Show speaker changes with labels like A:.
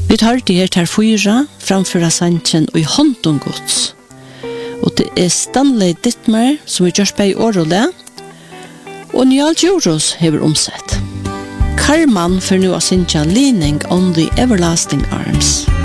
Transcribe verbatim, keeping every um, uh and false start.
A: Vi tar det her til fyra framfor sanchen og i hånden gods. Og det er Stanley Dittmer som er gjørst bei årole, og Niall Juros hever omsett. Karman for nu å synja Leaning on the Everlasting Arms.